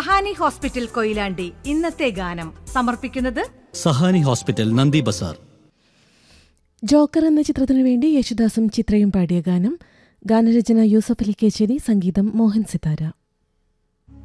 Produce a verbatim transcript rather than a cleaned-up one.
Sahani hospital Koyilandy ഇന്നത്തെ ഗാനം സമർപ്പിക്കുന്നത് സഹാനി ഹോസ്പിറ്റൽ നന്ദി ബസാർ. ജോക്കർ എന്ന ചിത്രത്തിനു വേണ്ടി യേശുദാസും ചിത്രയും പാടിയ ഗാനം. ഗാനരചന യൂസഫ് അലി കേച്ചേരി, സംഗീതം മോഹൻ സിതാര.